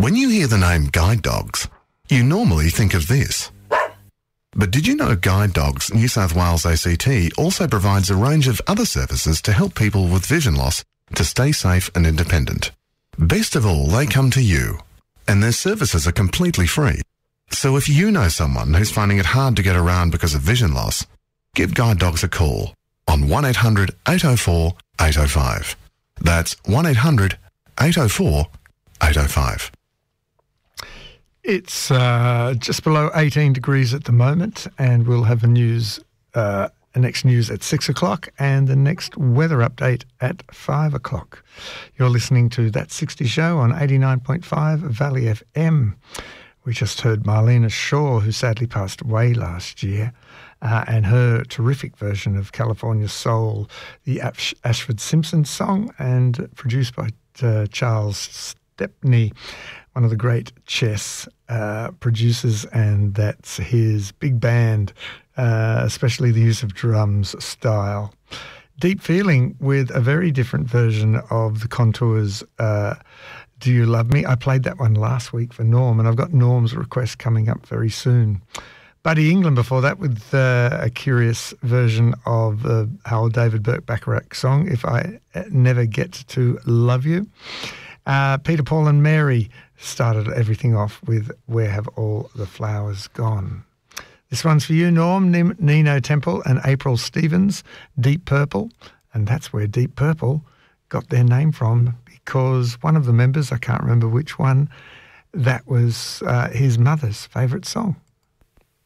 When you hear the name Guide Dogs, you normally think of this. But did you know Guide Dogs New South Wales ACT also provides a range of other services to help people with vision loss to stay safe and independent? Best of all, they come to you, and their services are completely free. So if you know someone who's finding it hard to get around because of vision loss, give Guide Dogs a call on 1800 804 805. That's 1800 804 805. It's just below 18 degrees at the moment, and we'll have the next news at 6 o'clock and the next weather update at 5 o'clock. You're listening to That 60 Show on 89.5 Valley FM. We just heard Marlena Shaw, who sadly passed away last year, and her terrific version of California Soul, the Ashford Simpson song, and produced by Charles Stepney, one of the great chess producers, and that's his big band, especially the use of drums style. Deep Feeling with a very different version of the Contours' Do You Love Me? I played that one last week for Norm, and I've got Norm's request coming up very soon. Buddy England before that with a curious version of the Howell David Burke Bacharach song, If I Never Get to Love You. Peter, Paul and Mary started everything off with Where Have All the Flowers Gone? This one's for you, Norm, Nino Temple and April Stevens, Deep Purple. And that's where Deep Purple got their name from, because one of the members, I can't remember which one, that was his mother's favourite song.